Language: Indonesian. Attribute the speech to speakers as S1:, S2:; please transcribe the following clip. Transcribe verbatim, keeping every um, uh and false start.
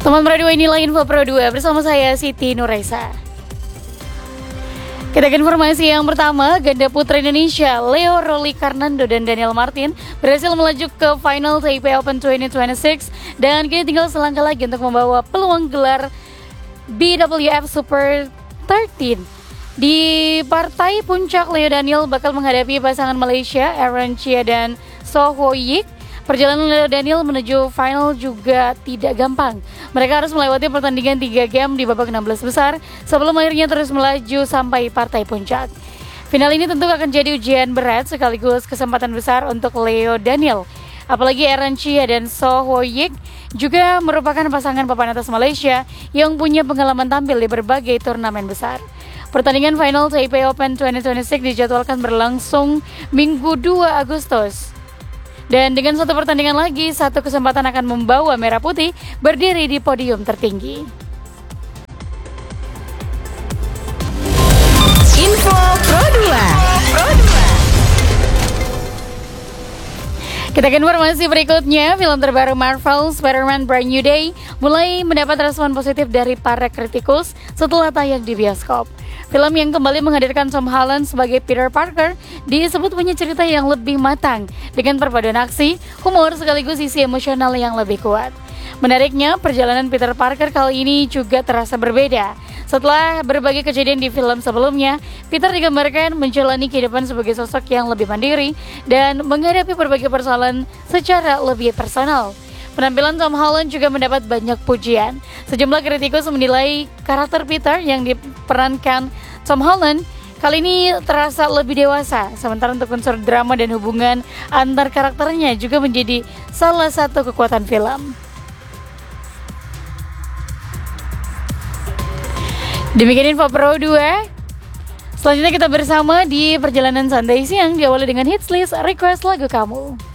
S1: Teman Pro dua, inilah Info Pro dua bersama saya Siti Nuraisa. Kita ke informasi yang pertama, ganda putra Indonesia Leo Roli Karnando dan Daniel Martin berhasil melaju ke final Taipei Open dua ribu dua puluh enam dan kini tinggal selangkah lagi untuk membawa peluang gelar B W F Super tiga belas. Di partai puncak, Leo Daniel bakal menghadapi pasangan Malaysia Aaron Chia dan So Ho Yik. Perjalanan Leo Daniel menuju final juga tidak gampang. Mereka harus melewati pertandingan tiga game di babak enam belas besar sebelum akhirnya terus melaju sampai partai puncak. Final ini tentu akan jadi ujian berat sekaligus kesempatan besar untuk Leo Daniel. Apalagi Aaron Chia dan So Ho Yik juga merupakan pasangan papan atas Malaysia yang punya pengalaman tampil di berbagai turnamen besar. Pertandingan final Taipei Open dua ribu dua puluh enam dijadwalkan berlangsung Minggu dua Agustus. Dan dengan satu pertandingan lagi, satu kesempatan akan membawa Merah Putih berdiri di podium tertinggi.
S2: Info Pro dua.
S1: Kita ke informasi berikutnya, film terbaru Marvel Spider-Man Brand New Day mulai mendapat respon positif dari para kritikus setelah tayang di bioskop. Film yang kembali menghadirkan Tom Holland sebagai Peter Parker disebut punya cerita yang lebih matang dengan perpaduan aksi, humor sekaligus sisi emosional yang lebih kuat. Menariknya, perjalanan Peter Parker kali ini juga terasa berbeda. Setelah berbagai kejadian di film sebelumnya, Peter digambarkan menjalani kehidupan sebagai sosok yang lebih mandiri dan menghadapi berbagai persoalan secara lebih personal. Penampilan Tom Holland juga mendapat banyak pujian. Sejumlah kritikus menilai karakter Peter yang diperankan Tom Holland kali ini terasa lebih dewasa, sementara untuk unsur drama dan hubungan antar karakternya juga menjadi salah satu kekuatan film. Demikian Info Pro dua. Selanjutnya kita bersama di perjalanan santai siang diawali dengan hits list request lagu kamu.